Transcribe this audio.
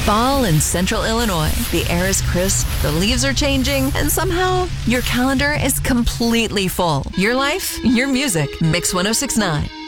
Fall in Central Illinois. The air is crisp, the leaves are changing, and somehow your calendar is completely full. Your life, your music. Mix 1069.